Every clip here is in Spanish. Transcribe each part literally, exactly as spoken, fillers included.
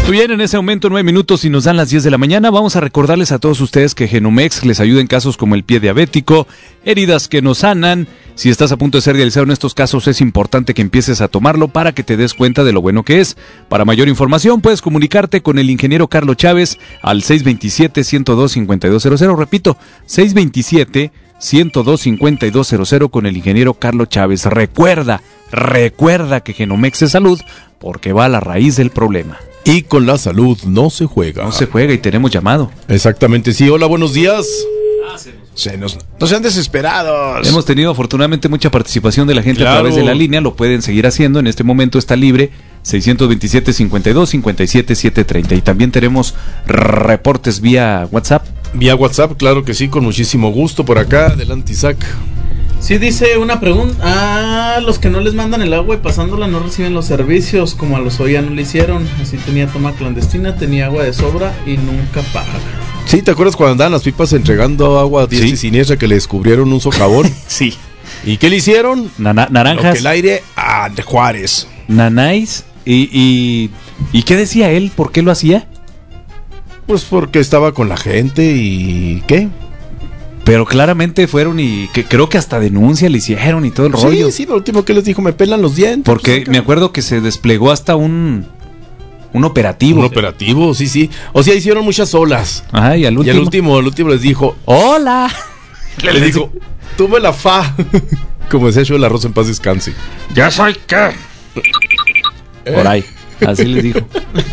Muy bien, en ese momento nueve minutos y nos dan las diez de la mañana. Vamos a recordarles a todos ustedes que Genomex les ayuda en casos como el pie diabético, heridas que no sanan. Si estás a punto de ser dializado en estos casos, es importante que empieces a tomarlo para que te des cuenta de lo bueno que es. Para mayor información, puedes comunicarte con el ingeniero Carlos Chávez al seis dos siete, uno cero dos, cinco dos cero cero. Repito, seis dos siete, uno cero dos, cinco dos cero cero con el ingeniero Carlos Chávez. Recuerda, recuerda que Genomex es salud porque va a la raíz del problema. Y con la salud no se juega. No se juega y tenemos llamado. Exactamente, sí. Hola, buenos días. Se nos, no sean desesperados. Hemos tenido afortunadamente mucha participación de la gente claro. a través de la línea. Lo pueden seguir haciendo. En este momento está libre. seis dos siete, cinco dos, cinco siete, siete tres cero. Y también tenemos reportes vía WhatsApp. Vía WhatsApp, claro que sí, con muchísimo gusto. Por acá, adelante, Isaac. Sí, dice una pregunta. Ah, los que no les mandan el agua y pasándola no reciben los servicios, como a los hoy ya no le hicieron. Así tenía toma clandestina, tenía agua de sobra y nunca paga. Sí, ¿te acuerdas cuando andaban las pipas entregando agua a diestra y siniestra que le descubrieron un socavón? Sí. ¿Y qué le hicieron? Nana- naranjas. Lo que el aire ah, de Juárez. Nanáis. Y, y, ¿Y qué decía él? ¿Por qué lo hacía? Pues porque estaba con la gente y... ¿qué? Pero claramente fueron y que creo que hasta denuncia le hicieron y todo el rollo. Sí, sí, lo último que les dijo, me pelan los dientes. Porque me acuerdo que se desplegó hasta un un operativo. Un operativo, sí, sí. O sea, hicieron muchas olas. Ajá, y al último. Y al último, al último les dijo, ¡hola! Le, le dijo, tuve la fa. Como decía yo, el arroz en paz descanse. ¿Ya soy qué? ¿Eh? Por ahí, así les dijo.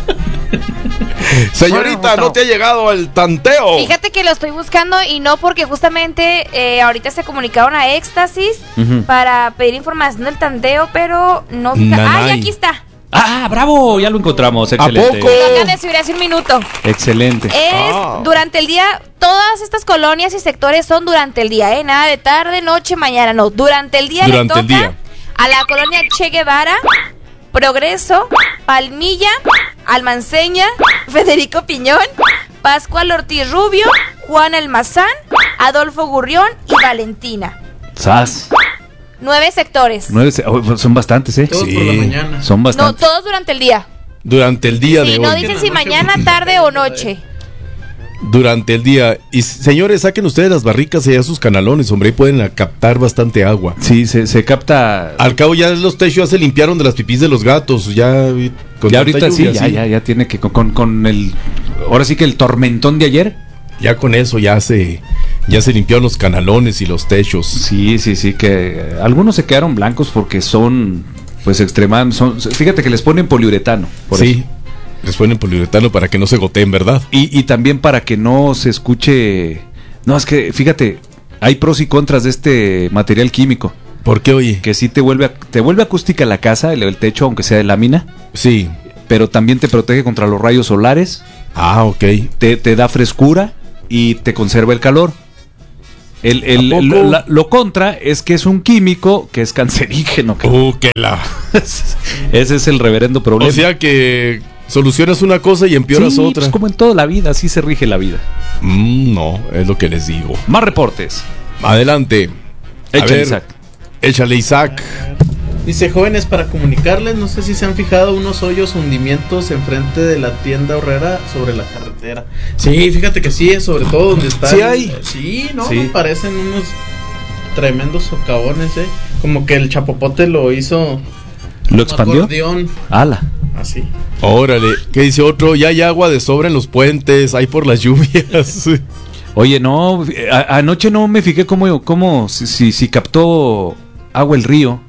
Señorita, ¿no te ha llegado el tanteo? Fíjate que lo estoy buscando y no porque justamente eh, ahorita se comunicaron a Éxtasis uh-huh. para pedir información del tanteo, pero no... Ah, ya aquí está. Ah, bravo, ya lo encontramos, excelente. ¿A poco? Lo acaban de subir hace un minuto. Excelente. Es ah. durante el día, todas estas colonias y sectores son durante el día, ¿eh? Nada de tarde, noche, mañana, no. Durante el día durante le el toca día. A la colonia Che Guevara, Progreso, Palmilla, Almanceña, Federico Piñón, Pascual Ortiz Rubio, Juan Almazán, Adolfo Gurrión y Valentina. ¡Sas! Nueve sectores. Nueve se- oh, son bastantes, ¿eh? Todos sí. por la mañana. Son No, bastantes. todos durante el día. Durante el día Sí, de no hoy. dicen si mañana, tarde o noche. Durante el día. Y señores, saquen ustedes las barricas allá sus canalones, hombre, ahí pueden captar bastante agua. Sí, se, se capta. Al cabo ya los techos ya se limpiaron de las pipís de los gatos, ya con Ya tanta ahorita lluvia, sí, ya, ya, ya tiene que con, con, con el. Ahora sí que el tormentón de ayer. Ya con eso ya se ya se limpiaron los canalones y los techos. Sí, sí, sí, que algunos se quedaron blancos porque son, pues, extremadamente. Son, fíjate que les ponen poliuretano. Por sí. eso. Les ponen poliuretano para que no se goteen, ¿verdad? Y, y también para que no se escuche. No, es que, fíjate, hay pros y contras de este material químico. ¿Por qué, oye? Que sí te vuelve, a- te vuelve acústica la casa, el, el techo, aunque sea de lámina. Sí. Pero también te protege contra los rayos solares. Ah, ok. Te, te da frescura y te conserva el calor. El, el, ¿A poco? lo, la- lo contra es que es un químico que es cancerígeno. que- Uh, que la... Ese es el reverendo problema. O sea que solucionas una cosa y empeoras sí, otra. pues como en toda la vida, así se rige la vida. Mm, no, es lo que les digo. Más reportes. Adelante. A Échale, ver, Isaac. Échale, Isaac. Dice, jóvenes, para comunicarles, no sé si se han fijado unos hoyos hundimientos enfrente de la tienda horrera sobre la carretera. Sí, fíjate que sí, sobre todo donde está. Sí el- hay. Sí, no, Sí. me parecen unos tremendos socavones, eh. Como que el chapopote lo hizo. ¿Lo un expandió? acordeón, Ala. así. Órale. ¿Qué dice otro? Ya hay agua de sobra en los puentes, hay por las lluvias. Oye, no, a- anoche no me fijé cómo, cómo si, si, si captó agua el río.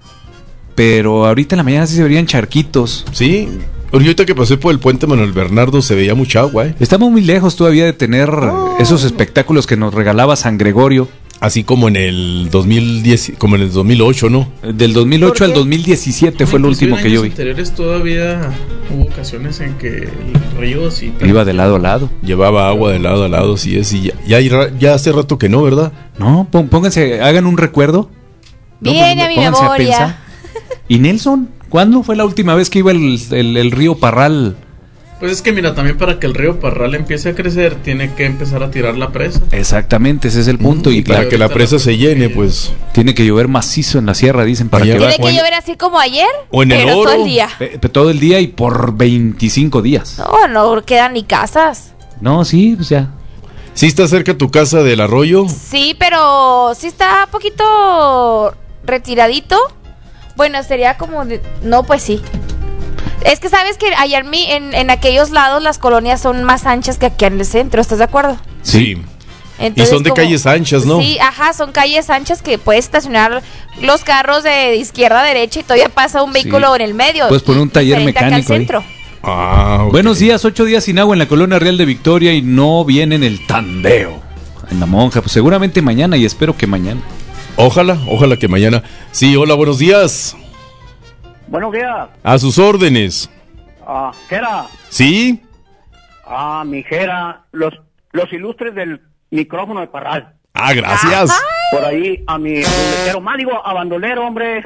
Pero ahorita en la mañana sí se verían charquitos. Sí. Porque ahorita que pasé por el puente Manuel Bernardo se veía mucha agua, ¿eh? Estamos muy lejos todavía de tener esos espectáculos que nos regalaba San Gregorio. Así como en el dos mil diez, como en el dos mil ocho, ¿no? Del dos mil ocho al dos mil diecisiete fue lo Inclusive último en que yo años vi. anteriores todavía hubo ocasiones en que el río sí. Iba de lado a lado. Llevaba agua de lado a lado, sí es. Y ya, ya, hay ra- ya hace rato que no, ¿verdad? No, pon- pónganse, hagan un recuerdo. No, Viene pues, a mi pónganse memoria. pensar. ¿Y Nelson? ¿Cuándo fue la última vez que iba el, el- el río Parral Pues es que mira, también para que el río Parral empiece a crecer, tiene que empezar a tirar la presa. Exactamente, ese es el punto. Mm, y para que la presa se llene, pues... Tiene que llover macizo en la sierra, dicen, para ¿Tiene que... ¿Tiene que llover así como ayer? O en el pero oro. todo el día. Eh, todo el día y por veinticinco días. No, no quedan ni casas. No, sí, pues ya. ¿Sí está cerca tu casa del arroyo? Sí, pero sí está un poquito retiradito. Bueno, sería como... De... No, pues sí. Es que sabes que allá en, mi, en, en aquellos lados las colonias son más anchas que aquí en el centro, ¿estás de acuerdo? Sí. Entonces, y son de como, calles anchas, ¿no? Sí, ajá, son calles anchas que puedes estacionar los carros de izquierda a derecha y todavía pasa un vehículo sí. en el medio. Puedes poner un taller mecánico ahí. Ah, okay. Buenos días, ocho días sin agua en la colonia Real de Victoria y no viene en el tandeo. En la Monja, pues seguramente mañana y espero que mañana. Ojalá, ojalá que mañana. Sí, hola, buenos días. Buenos días. A sus órdenes. Ah, Jera. ¿Sí? Ah, mi Jera, los, los ilustres del micrófono de Parral. Ah, gracias. Por ahí a mi bandolero, más digo, a bandolero, hombre.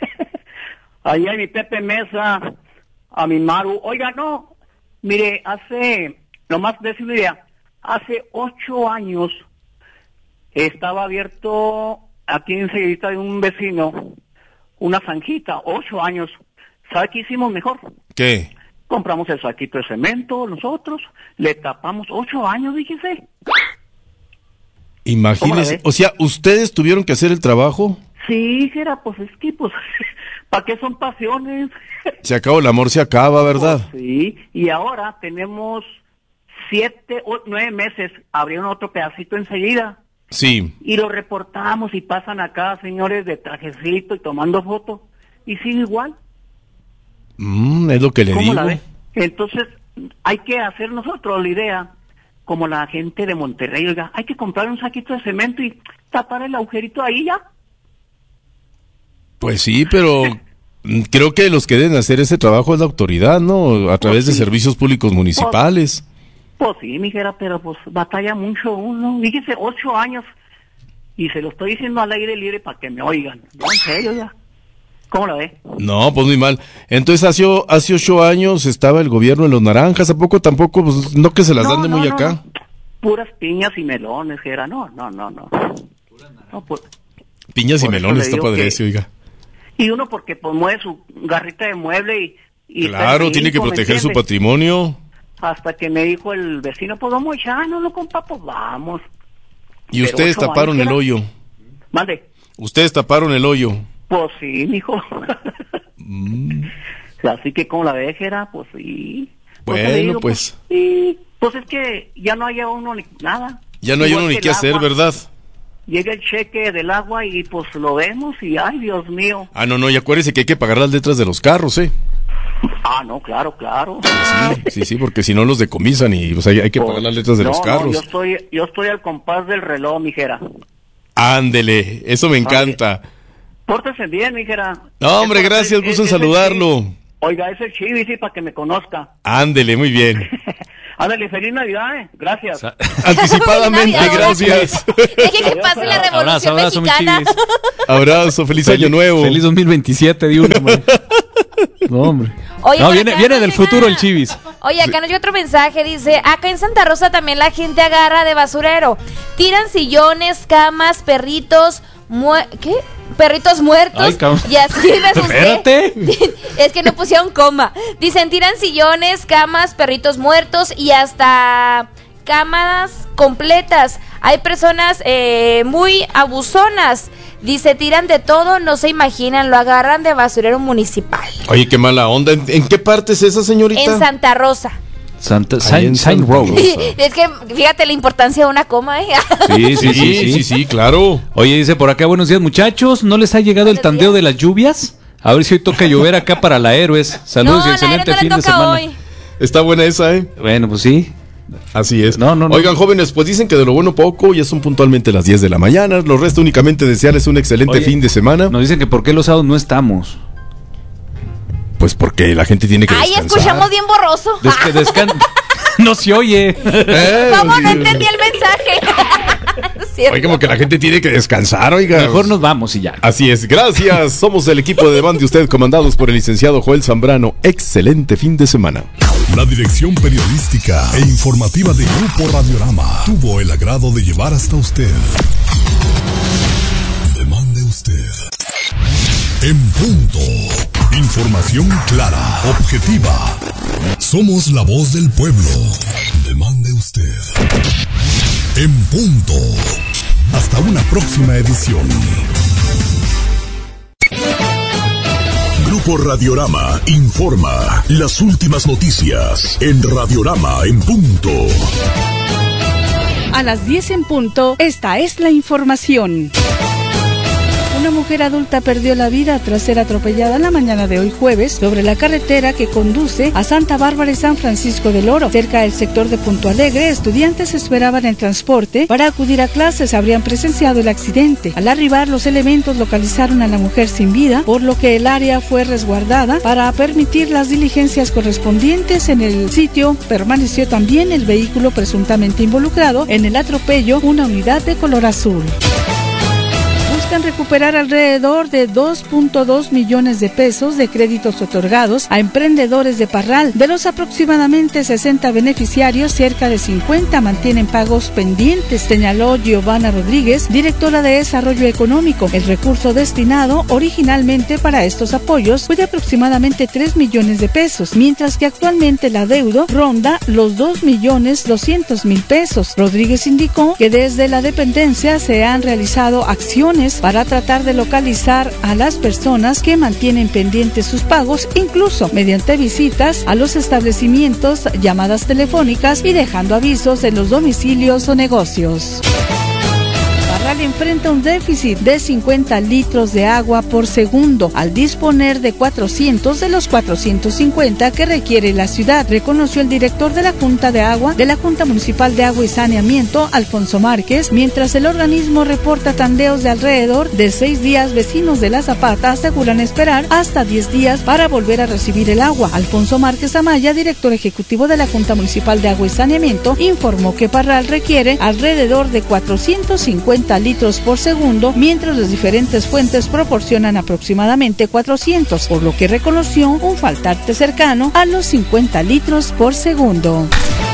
Ahí a mi Pepe Mesa, a mi Maru. Oiga, no, mire, hace, nomás decirle, hace ocho años estaba abierto aquí enseguida de un vecino una zanjita, ocho años. ¿Sabe qué hicimos mejor? ¿Qué? Compramos el saquito de cemento nosotros, le tapamos ocho años, díjese. Imagínese, o sea, ¿ustedes tuvieron que hacer el trabajo? Sí, era, pues es que, pues, ¿para qué son pasiones? Se acabó, el amor se acaba, ¿verdad? Pues, sí, y ahora tenemos siete o nueve meses, abrieron otro pedacito enseguida. Sí. Y lo reportamos y pasan acá señores de trajecito y tomando fotos y sigue igual. Mm, es lo que le ¿Cómo digo. La ve? Entonces hay que hacer nosotros la idea como la gente de Monterrey, oiga, hay que comprar un saquito de cemento y tapar el agujerito ahí ya. Pues sí, pero creo que los que deben hacer ese trabajo es la autoridad, ¿no? A través pues sí. de servicios públicos municipales. Pues, Pues sí, mijera, pero pues batalla mucho uno. Fíjese, ocho años. Y se lo estoy diciendo al aire libre para que me oigan. No, en serio, ya. ¿Cómo la ve? No, pues muy mal. Entonces, hace, hace ocho años estaba el gobierno de los naranjas. ¿A poco tampoco? Pues no que se las no, dan de no, muy no, acá. No. Puras piñas y melones, era. No, no, no, no. no por, piñas y por melones, está padre ese, oiga. Y uno porque pues mueve su garrita de mueble y... y claro, tiene que proteger su patrimonio. Hasta que me dijo el vecino, pues vamos a echarnos, compa, pues vamos. Y pero ustedes taparon el hoyo. Mande. Ustedes taparon el hoyo. Pues sí, mijo. mm. Así que como la vejera, pues sí. Bueno, pues, digo, pues. Pues, sí. Pues es que ya no hay uno ni nada. Ya no hay Igual uno ni qué hacer, agua, ¿verdad? Llega el cheque del agua y pues lo vemos y ay, Dios mío. Ah, no, no, y acuérdese que hay que pagar las letras de los carros, ¿eh? Ah, no, claro, claro. Sí, sí, sí, porque si no los decomisan y pues, hay, hay que pues, pagar las letras de no, los carros. No, yo estoy, yo estoy al compás del reloj, mijera. Ándele, eso me encanta. Pórtese bien, mijera. No, hombre, gracias, gusto en saludarlo. Oiga, es el Chivis, sí, para que me conozca. Ándele, muy bien. Ándale, feliz Navidad, eh. Gracias. Anticipadamente, Navidad, gracias. Deje que pase la revolución abrazo, mexicana. abrazo, abrazo, feliz año nuevo. Feliz dos mil veintisiete, de uno, hombre. No, hombre. Oye, no, viene, viene no del llega... futuro el Chivis. Oye, acá nos dio otro mensaje, dice, acá en Santa Rosa también la gente agarra de basurero. Tiran sillones, camas, perritos, mu ¿qué? Perritos muertos. Ay, y así me asusté. Espérate. Es que no pusieron coma. Dicen, tiran sillones, camas, perritos muertos y hasta cámaras completas. Hay personas eh, muy abusonas. Dice, tiran de todo, no se imaginan, lo agarran de basurero municipal. Oye, qué mala onda. ¿En, en qué parte es esa, señorita? En Santa Rosa. Santa, Saint, Saint Rose. Es que fíjate la importancia de una coma, ¿eh? Sí, sí, sí, sí, sí, sí, claro. Oye, dice por acá, buenos días, muchachos. ¿No les ha llegado el tandeo de las lluvias? A ver si hoy toca llover acá para la Héroes. Saludos no, y excelente no fin de semana. Hoy. Está buena esa, ¿eh? Bueno, pues sí. Así es. No, no, no. Oigan, jóvenes, pues dicen que de lo bueno poco, ya son puntualmente las diez de la mañana. Lo resta únicamente desearles un excelente Oye, fin de semana. Nos dicen que por qué los sábados no estamos. Pues porque la gente tiene que Ay, descansar. escuchamos bien borroso. Des descan no se oye. Eh, ¿Cómo no entendí el mensaje? Oye, como que la gente tiene que descansar, oiga. Mejor nos vamos y ya. Así es, gracias. Somos el equipo de Band de Usted, comandados por el licenciado Joel Zambrano. Excelente fin de semana. La dirección periodística e informativa de Grupo Radiorama tuvo el agrado de llevar hasta usted. Demande usted. En punto. Información clara, objetiva. Somos la voz del pueblo. Demande usted. En punto. Hasta una próxima edición. Grupo Radiorama informa las últimas noticias en Radiorama en punto. A las diez en punto, esta es la información. Una mujer adulta perdió la vida tras ser atropellada la mañana de hoy jueves sobre la carretera que conduce a Santa Bárbara y San Francisco del Oro. Cerca del sector de Punto Alegre, estudiantes esperaban el transporte para acudir a clases. Habrían presenciado el accidente. Al arribar, los elementos localizaron a la mujer sin vida, por lo que el área fue resguardada para permitir las diligencias correspondientes. En el sitio permaneció también el vehículo presuntamente involucrado en el atropello, una unidad de color azul. Buscan recuperar alrededor de dos punto dos millones de pesos de créditos otorgados a emprendedores de Parral. De los aproximadamente sesenta beneficiarios, cerca de cincuenta mantienen pagos pendientes, señaló Giovanna Rodríguez, directora de Desarrollo Económico. El recurso destinado originalmente para estos apoyos fue de aproximadamente tres millones de pesos, mientras que actualmente el adeudo ronda los dos millones doscientos mil pesos. Rodríguez indicó que desde la dependencia se han realizado acciones para tratar de localizar a las personas que mantienen pendientes sus pagos, incluso mediante visitas a los establecimientos, llamadas telefónicas y dejando avisos en los domicilios o negocios. Parral enfrenta un déficit de cincuenta litros de agua por segundo al disponer de cuatrocientos de los cuatrocientos cincuenta que requiere la ciudad, reconoció el director de la Junta de Agua de la Junta Municipal de Agua y Saneamiento, Alfonso Márquez, mientras el organismo reporta tandeos de alrededor de seis días. Vecinos de La Zapata aseguran esperar hasta diez días para volver a recibir el agua. Alfonso Márquez Amaya, director ejecutivo de la Junta Municipal de Agua y Saneamiento, informó que Parral requiere alrededor de cuatrocientos cincuenta litros por segundo, mientras las diferentes fuentes proporcionan aproximadamente cuatrocientos, por lo que reconoció un faltante cercano a los cincuenta litros por segundo.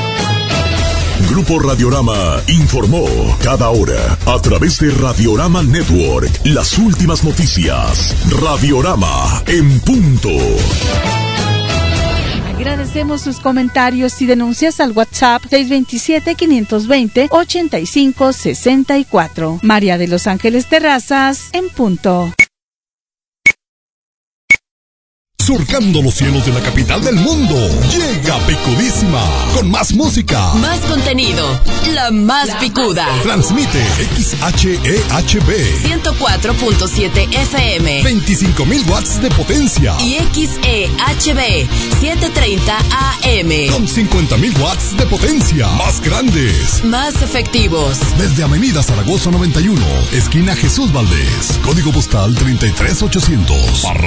Grupo Radiorama informó cada hora a través de Radiorama Network las últimas noticias. Radiorama en punto. Agradecemos sus comentarios y denuncias al WhatsApp seis dos siete, cinco dos cero, ocho cinco seis cuatro. María de Los Ángeles Terrazas, en punto. Surcando los cielos de la capital del mundo, llega Picudísima, con más música, más contenido, la más la picuda. Transmite X H E H B ciento cuatro punto siete F M, veinticinco mil watts de potencia, y X E H B setecientos treinta A M con cincuenta mil watts de potencia, más grandes, más efectivos. Desde Avenida Zaragoza noventa y uno, esquina Jesús Valdés, código postal treinta y tres ochocientos.